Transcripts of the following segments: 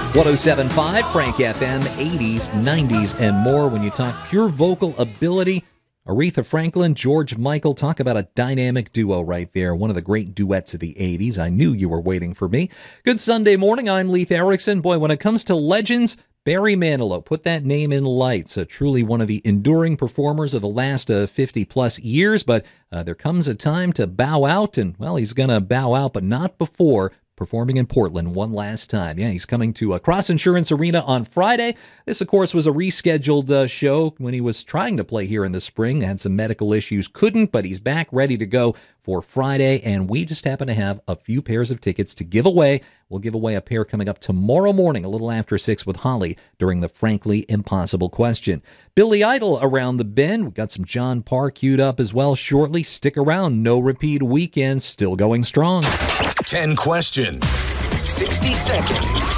107.5 Frank FM, 80s, 90s, and more. When you talk pure vocal ability, Aretha Franklin, George Michael, talk about a dynamic duo right there. One of the great duets of the 80s. I knew you were waiting for me. Good Sunday morning. I'm Leith Erickson. Boy, when it comes to legends, Barry Manilow, put that name in lights. Truly one of the enduring performers of the last 50-plus years. But there comes a time to bow out, and, well, he's going to bow out, but not before performing in Portland one last time. Yeah, he's coming to Cross Insurance Arena on Friday. This, of course, was a rescheduled show when he was trying to play here in the spring. Had some medical issues, couldn't, but he's back ready to go for Friday, and we just happen to have a few pairs of tickets to give away. We'll give away a pair coming up tomorrow morning, a little after 6 with Holly during the Frankly Impossible question. Billy Idol around the bend. We've got some John Parr queued up as well shortly. Stick around. No Repeat Weekend still going strong. 10 questions, 60 seconds,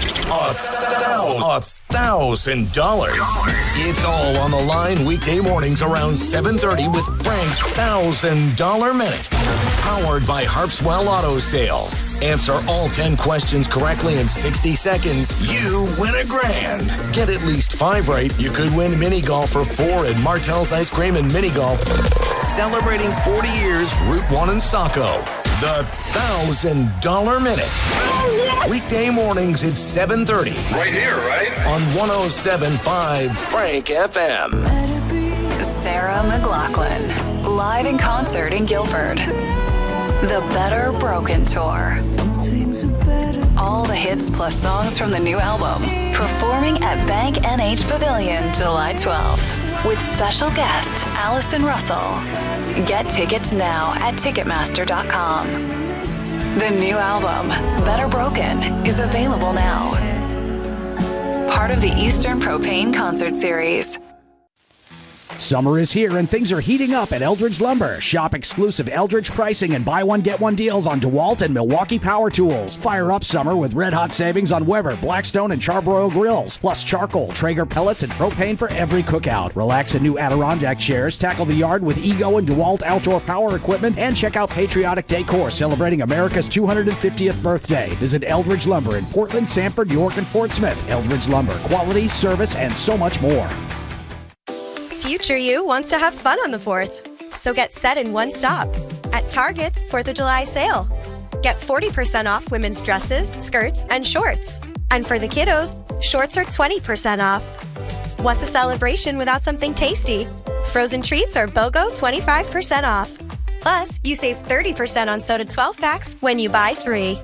$1,000. It's all on the line weekday mornings around 7:30 with Frank's $1,000 Minute. Powered by Harpswell Auto Sales. Answer all 10 questions correctly in 60 seconds. You win $1,000. Get at least 5 right. You could win mini golf for 4 at Martell's Ice Cream and Mini Golf. Celebrating 40 years, Route 1 in Saco. The $1,000 Minute. Weekday mornings at 7:30. Right here, right? On 107.5 Frank FM. Sarah McLachlan, live in concert in Guilford. The Better Broken Tour. All the hits plus songs from the new album. Performing at Bank NH Pavilion July 12th. With special guest Allison Russell. Get tickets now at Ticketmaster.com. The new album, Better Broken, is available now. Part of the Eastern Propane Concert Series. Summer is here and things are heating up at Eldridge Lumber. Shop exclusive Eldridge pricing and buy one, get one deals on DeWalt and Milwaukee power tools. Fire up summer with red hot savings on Weber, Blackstone, and Charbroil grills. Plus charcoal, Traeger pellets, and propane for every cookout. Relax in new Adirondack chairs. Tackle the yard with Ego and DeWalt outdoor power equipment. And check out Patriotic Decor celebrating America's 250th birthday. Visit Eldridge Lumber in Portland, Sanford, York, and Portsmouth. Eldridge Lumber. Quality, service, and so much more. Future you wants to have fun on the 4th, so get set in one stop at Target's 4th of July sale. Get 40% off women's dresses, skirts, and shorts. And for the kiddos, shorts are 20% off. What's a celebration without something tasty? Frozen treats are BOGO 25% off. Plus, you save 30% on soda 12 packs when you buy 3.